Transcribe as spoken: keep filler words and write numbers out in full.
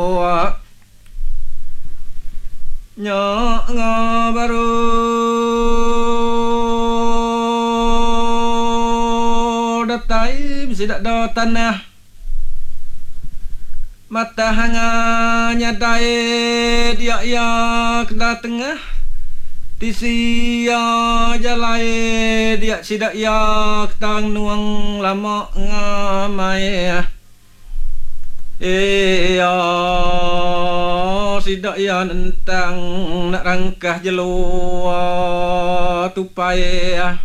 Nya nga baru datai sidak do tanah mata hanganya dai dia ya kena tengah tisi ya jalai dia sidak ya ketang nuang lama ngamai eh ya sidak ya nentang nak rangkah jelua tupai